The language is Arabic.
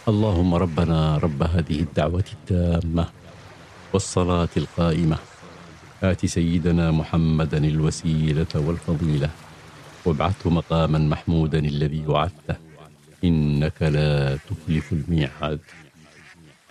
اللهم ربنا رب هذه الدعوة التامة والصلاة القائمة، آت سيدنا محمدا الوسيلة والفضيلة وابعثه مقاما محمودا الذي وعدته، إنك لا تخلف الميعاد.